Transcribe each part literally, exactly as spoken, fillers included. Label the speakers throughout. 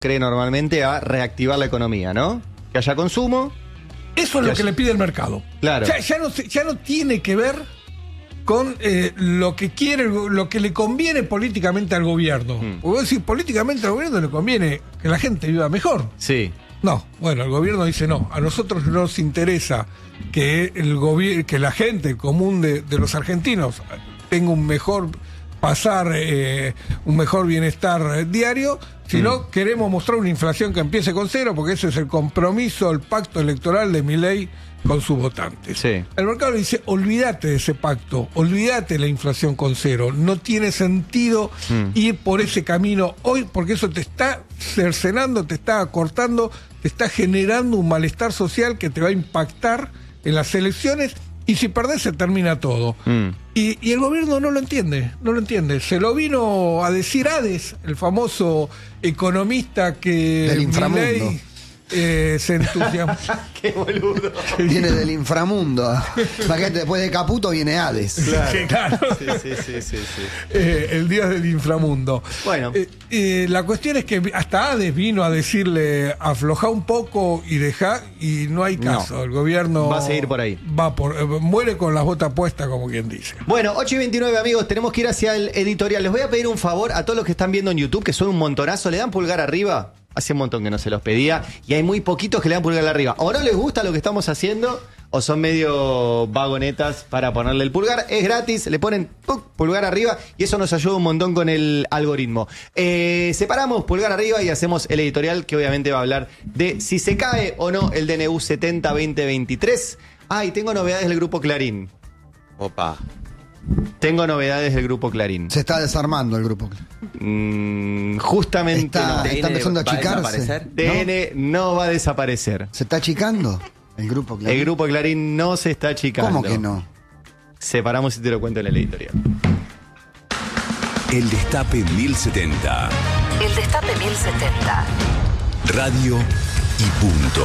Speaker 1: cree normalmente a reactivar la economía, ¿no? Que haya consumo.
Speaker 2: Eso es lo que le pide el mercado.
Speaker 1: Claro.
Speaker 2: Ya, ya, no, ya no tiene que ver con eh, lo que quiere, lo que le conviene políticamente al gobierno. Mm. Porque decir, políticamente al gobierno le conviene que la gente viva mejor.
Speaker 1: Sí.
Speaker 2: No, bueno, el gobierno dice no, a nosotros nos interesa que el gobi- que la gente común de, de los argentinos tenga un mejor pasar, eh, un mejor bienestar eh, diario, sino mm. queremos mostrar una inflación que empiece con cero, porque ese es el compromiso, el pacto electoral de Milei con sus votantes.
Speaker 1: Sí.
Speaker 2: El mercado le dice, olvídate de ese pacto, olvídate de la inflación con cero, no tiene sentido mm. ir por ese camino hoy, porque eso te está cercenando, te está acortando, te está generando un malestar social que te va a impactar en las elecciones, y si perdés se termina todo. Mm. Y, y el gobierno no lo entiende, no lo entiende. Se lo vino a decir Hades, el famoso economista que
Speaker 3: del inframundo.
Speaker 2: Milei, Eh, se entusiasma.
Speaker 1: Qué boludo.
Speaker 3: Viene del inframundo. Imagínate, después de Caputo viene Hades.
Speaker 2: Claro. Sí, claro.
Speaker 1: Sí, sí, sí, sí, sí.
Speaker 2: Eh, el dios del inframundo.
Speaker 1: Bueno.
Speaker 2: Eh, eh, la cuestión es que hasta Hades vino a decirle aflojá un poco y dejá, y no hay caso. No. El gobierno
Speaker 1: va a seguir por ahí.
Speaker 2: Va por, eh, muere con las botas puestas, como quien dice.
Speaker 1: Bueno, ocho y veintinueve, amigos, tenemos que ir hacia el editorial. Les voy a pedir un favor a todos los que están viendo en YouTube, que son un montonazo. ¿Le dan pulgar arriba? Hace un montón que no se los pedía y hay muy poquitos que le dan pulgar arriba. O no les gusta lo que estamos haciendo o son medio vagonetas para ponerle el pulgar. Es gratis, le ponen ¡puc! Pulgar arriba y eso nos ayuda un montón con el algoritmo. Eh, separamos pulgar arriba y hacemos el editorial que obviamente va a hablar de si se cae o no el D N U setenta veinte veintitrés. Ah, y tengo novedades del Grupo Clarín.
Speaker 4: Opa.
Speaker 1: Tengo novedades del Grupo Clarín.
Speaker 3: Se está desarmando el Grupo Clarín.
Speaker 1: Mm, justamente
Speaker 3: está,
Speaker 1: no.
Speaker 3: está empezando a achicarse.
Speaker 1: D N no va a desaparecer.
Speaker 3: ¿Se está achicando el Grupo Clarín?
Speaker 1: El Grupo Clarín no se está achicando.
Speaker 3: ¿Cómo que no?
Speaker 1: Separamos y te lo cuento en el editorial.
Speaker 5: El Destape mil setenta.
Speaker 6: El Destape mil setenta.
Speaker 5: Radio y punto.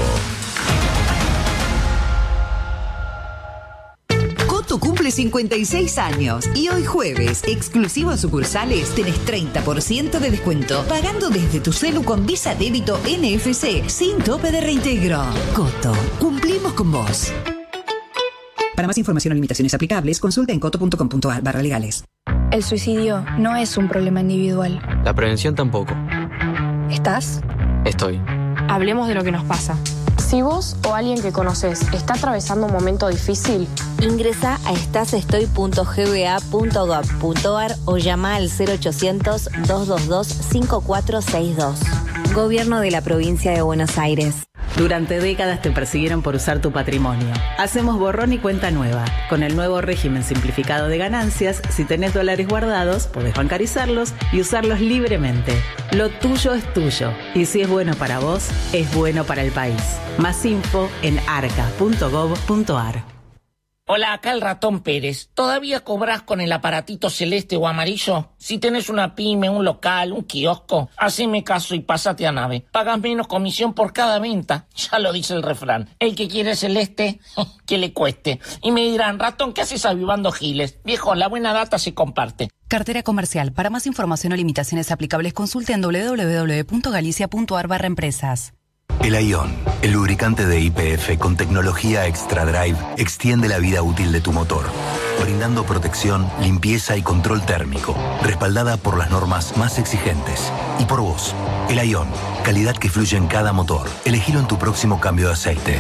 Speaker 6: Coto cumple cincuenta y seis años y hoy jueves, exclusivo en sucursales, tenés treinta por ciento de descuento pagando desde tu celu con Visa Débito N F C sin tope de reintegro. Coto, cumplimos con vos.
Speaker 7: Para más información o limitaciones aplicables, consulta en coto punto com punto a r barra legales.
Speaker 8: El suicidio no es un problema individual.
Speaker 9: La prevención tampoco.
Speaker 8: ¿Estás?
Speaker 9: Estoy.
Speaker 10: Hablemos de lo que nos pasa. Si vos o alguien que conoces está atravesando un momento difícil,
Speaker 11: ingresa a estasestoy punto g b a punto gov punto a r o llama al cero ochocientos, dos dos dos, cinco cuatro seis dos. Gobierno de la Provincia de Buenos Aires.
Speaker 12: Durante décadas te persiguieron por usar tu patrimonio. Hacemos borrón y cuenta nueva. Con el nuevo régimen simplificado de ganancias, si tenés dólares guardados, podés bancarizarlos y usarlos libremente. Lo tuyo es tuyo. Y si es bueno para vos, es bueno para el país. Más info en arca punto gov punto a r.
Speaker 13: Hola, acá el Ratón Pérez. ¿Todavía cobrás con el aparatito celeste o amarillo? Si tenés una pyme, un local, un kiosco, haceme caso y pásate a Nave. Pagas menos comisión por cada venta. Ya lo dice el refrán. El que quiere celeste, que le cueste. Y me dirán, Ratón, ¿qué haces avivando giles? Viejo, la buena data se comparte.
Speaker 14: Cartera comercial. Para más información o limitaciones aplicables, consulte en doble u doble u doble u punto galicia punto a r barra empresas.
Speaker 5: El Ion, el lubricante de Y P F con tecnología Extra Drive, extiende la vida útil de tu motor, brindando protección, limpieza y control térmico, respaldada por las normas más exigentes. Y por vos, el Ion, calidad que fluye en cada motor. Elegilo en tu próximo cambio de aceite.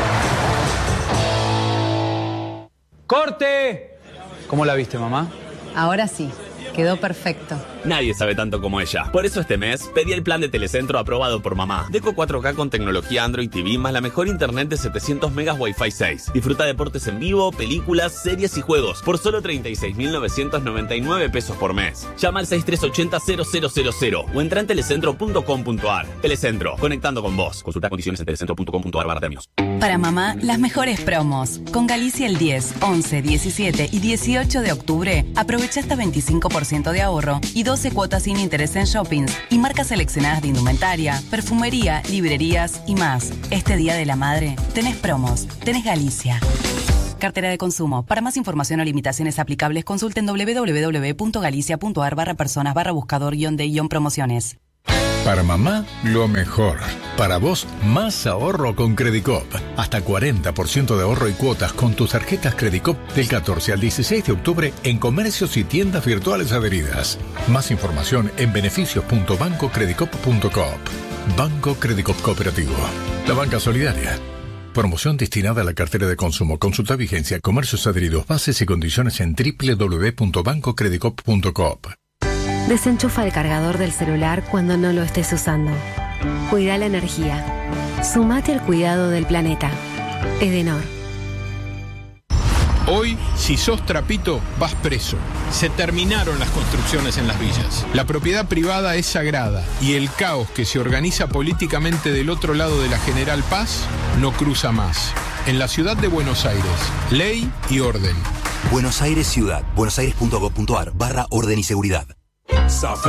Speaker 15: ¡Corte! ¿Cómo la viste, mamá?
Speaker 16: Ahora sí. Quedó perfecto.
Speaker 17: Nadie sabe tanto como ella. Por eso este mes pedí el plan de Telecentro aprobado por mamá. Deco cuatro K con tecnología Android T V más la mejor internet de setecientos megas Wi-Fi seis. Disfruta deportes en vivo, películas, series y juegos por solo treinta y seis mil novecientos noventa y nueve pesos por mes. Llama al seis tres ocho cero, cero cero cero cero o entra en telecentro punto com punto a r. Telecentro, conectando con vos. Consulta condiciones en telecentro punto com punto a r barra premios.
Speaker 14: Para mamá, las mejores promos. Con Galicia el diez, once, diecisiete y dieciocho de octubre, aprovecha hasta veinticinco por ciento de ahorro y doce cuotas sin interés en shoppings y marcas seleccionadas de indumentaria, perfumería, librerías y más. Este Día de la Madre, tenés promos, tenés Galicia. Cartera de consumo. Para más información o limitaciones aplicables, consulten doble u doble u doble u punto galicia punto a r barra personas barra buscador guión de guión promociones.
Speaker 4: Para mamá, lo mejor. Para vos, más ahorro con Credicop. Hasta cuarenta por ciento de ahorro y cuotas con tus tarjetas Credicop del catorce al dieciséis de octubre en comercios y tiendas virtuales adheridas. Más información en beneficios punto banco credicop punto coop. Banco Credicop Cooperativo. La banca solidaria. Promoción destinada a la cartera de consumo. Consulta vigencia, comercios adheridos, bases y condiciones en doble u doble u doble u punto banco credicop punto coop.
Speaker 9: Desenchufa el cargador del celular cuando no lo estés usando. Cuida la energía. Sumate al cuidado del planeta. Edenor.
Speaker 18: Hoy, si sos trapito, vas preso. Se terminaron las construcciones en las villas. La propiedad privada es sagrada y el caos que se organiza políticamente del otro lado de la General Paz no cruza más. En la ciudad de Buenos Aires, ley y orden.
Speaker 5: Buenos Aires Ciudad. buenosaires punto gov punto ar barra orden y seguridad.